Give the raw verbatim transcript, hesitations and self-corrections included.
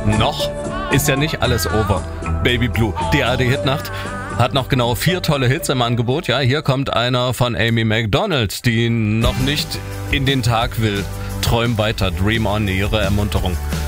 Noch ist ja nicht alles over. Baby Blue, die A R D-Hitnacht, hat noch genau vier tolle Hits im Angebot. Ja, hier kommt einer von Amy Macdonald, die noch nicht in den Tag will. Träum weiter, dream on, ihre Ermunterung.